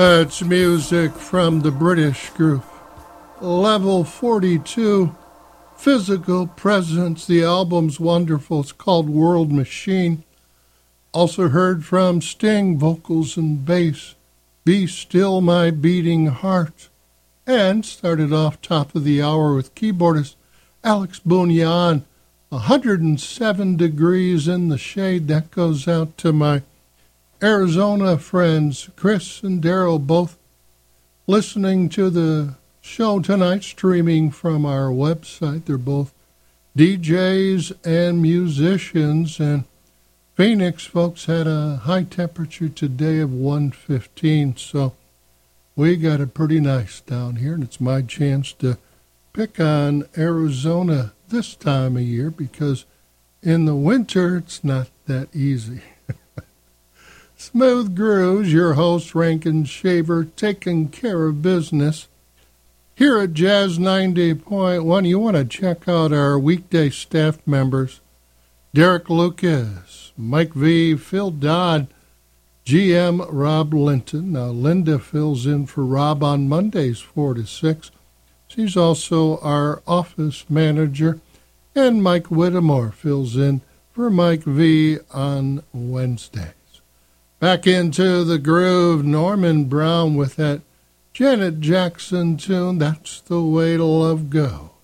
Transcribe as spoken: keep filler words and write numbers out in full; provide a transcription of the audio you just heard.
It's music from the British group Level forty-two, Physical Presence. The album's wonderful. It's called World Machine. Also heard from Sting, vocals and bass, Be Still My Beating Heart. And started off top of the hour with keyboardist Alex Bunyan, one hundred seven degrees in the shade. That goes out to my Arizona friends, Chris and Daryl, both listening to the show tonight, streaming from our website. They're both D Js and musicians. And Phoenix folks had a high temperature today of one fifteen, so we got it pretty nice down here, and it's my chance to pick on Arizona this time of year because in the winter it's not that easy. Smooth Grooves, your host, Rankin Shaver, taking care of business. Here at Jazz ninety point one, you want to check out our weekday staff members. Derek Lucas, Mike V, Phil Dodd, G M Rob Linton. Now, Linda fills in for Rob on Mondays, four to six. She's also our office manager. And Mike Whittemore fills in for Mike V on Wednesdays. Back into the groove, Norman Brown with that Janet Jackson tune, That's the Way to Love Goes.